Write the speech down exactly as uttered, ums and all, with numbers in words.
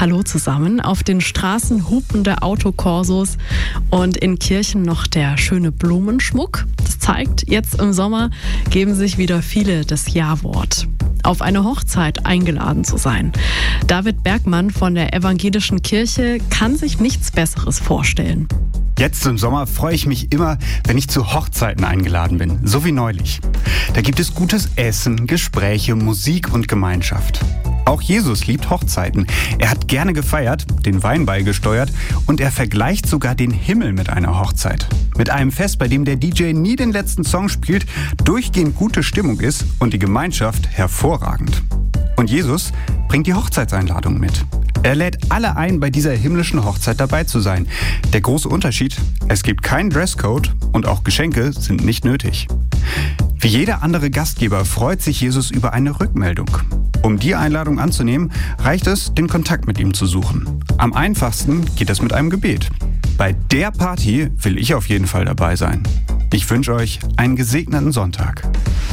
Hallo zusammen. Auf den Straßen hupende Autokorsos und in Kirchen noch der schöne Blumenschmuck. Das zeigt, jetzt im Sommer geben sich wieder viele das Ja-Wort. Auf eine Hochzeit eingeladen zu sein. David Bergmann von der Evangelischen Kirche kann sich nichts Besseres vorstellen. Jetzt im Sommer freue ich mich immer, wenn ich zu Hochzeiten eingeladen bin, so wie neulich. Da gibt es gutes Essen, Gespräche, Musik und Gemeinschaft. Auch Jesus liebt Hochzeiten. Er hat gerne gefeiert, den Wein beigesteuert und er vergleicht sogar den Himmel mit einer Hochzeit. Mit einem Fest, bei dem der D J nie den letzten Song spielt, durchgehend gute Stimmung ist und die Gemeinschaft hervorragend. Und Jesus bringt die Hochzeitseinladung mit. Er lädt alle ein, bei dieser himmlischen Hochzeit dabei zu sein. Der große Unterschied: Es gibt keinen Dresscode und auch Geschenke sind nicht nötig. Wie jeder andere Gastgeber freut sich Jesus über eine Rückmeldung. Um die Einladung anzunehmen, reicht es, den Kontakt mit ihm zu suchen. Am einfachsten geht es mit einem Gebet. Bei der Party will ich auf jeden Fall dabei sein. Ich wünsche euch einen gesegneten Sonntag.